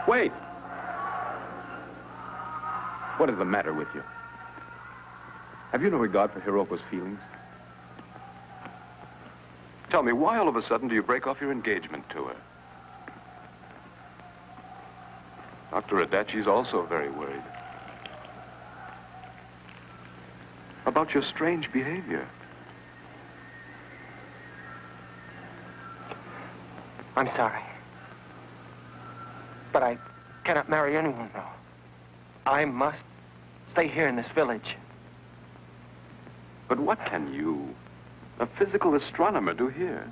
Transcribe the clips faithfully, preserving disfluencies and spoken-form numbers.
Wait! What is the matter with you? Have you no regard for Hiroko's feelings? Tell me, why all of a sudden do you break off your engagement to her? Doctor Adachi's also very worried. About your strange behavior. I'm sorry. But I cannot marry anyone now. I must stay here in this village. But what can you, a physical astronomer, do here?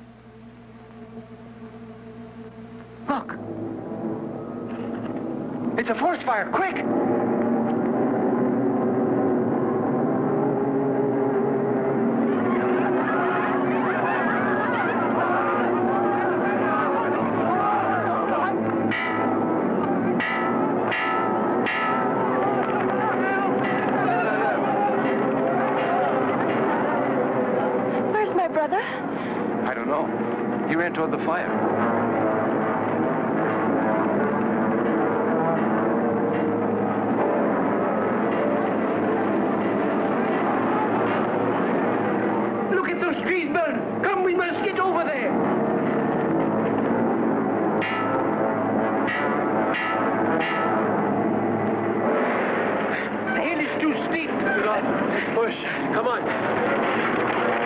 Look! It's a forest fire! Quick! Where's my brother? I don't know. He ran toward the fire. Look at those trees burn! Come, we must get over there! The hill is too steep. Push. Come on.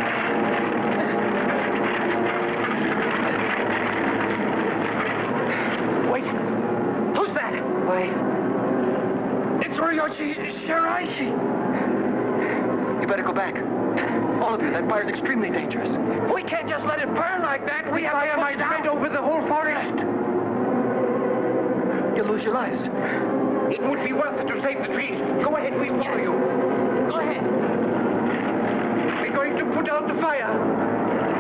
Wait. Who's that? Why? It's Ryoshi Shiraishi. You better go back. All of you, that fire's extremely dangerous. We can't just let it burn like that. We have fire might spread over the whole forest. You'll lose your lives. It would be worth it to save the trees. Go ahead, we follow you. Go ahead. We're going to put out the fire.